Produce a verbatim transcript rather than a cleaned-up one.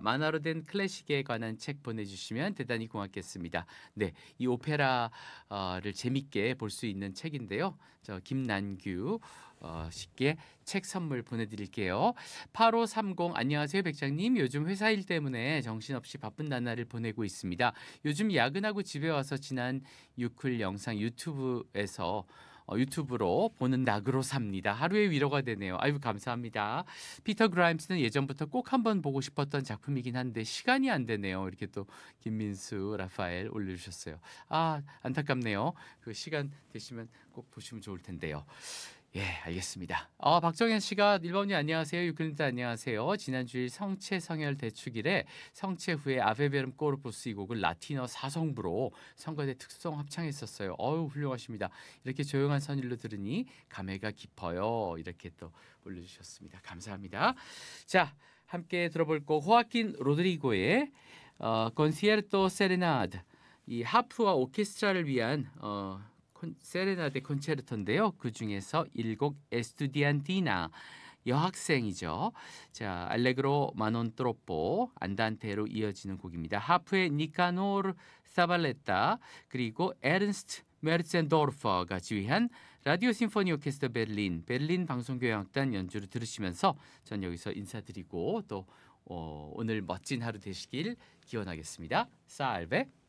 만화로 된 클래식에 관한 책 보내주시면 대단히 고맙겠습니다. 네, 이 오페라를 재밌게 볼 수 있는 책인데요. 저 김난규 어, 씨께 책 선물 보내드릴게요. 팔오삼공 안녕하세요 백장님. 요즘 회사 일 때문에 정신없이 바쁜 나날을 보내고 있습니다. 요즘 야근하고 집에 와서 지난 유클 영상 유튜브에서 어, 유튜브로 보는 낙으로 삽니다. 하루의 위로가 되네요. 아유 감사합니다. 피터 그라임스는 예전부터 꼭 한번 보고 싶었던 작품이긴 한데 시간이 안 되네요. 이렇게 또 김민수 라파엘 올려주셨어요. 아 안타깝네요. 그 시간 되시면 꼭 보시면 좋을 텐데요. 예, 알겠습니다. 어, 박정현 씨가 일 번님 안녕하세요. 유클린트 안녕하세요. 지난주일 성체 성혈 대축일에 성체 후에 아베베름 코르푸스 이 곡을 라틴어 사성부로 성가대 특송 합창했었어요. 어우 훌륭하십니다. 이렇게 조용한 선율로 들으니 감회가 깊어요. 이렇게 또 올려주셨습니다. 감사합니다. 자, 함께 들어볼 곡 호아킨 로드리고의 어, Concierto Serenade 이 하프와 오케스트라를 위한 어, 콘, 세레나데 콘체르토인데요. 그 중에서 일 곡 에스투디안티나 여학생이죠. 자, 알레그로 마논 트로포 안단테로 이어지는 곡입니다. 하프의 니카노르 사발레타 그리고 에른스트 메르첸도르퍼가 지휘한 라디오 심포니 오케스트라 베를린 베를린 방송교향악단 연주를 들으시면서 전 여기서 인사드리고 또 어, 오늘 멋진 하루 되시길 기원하겠습니다. 살베.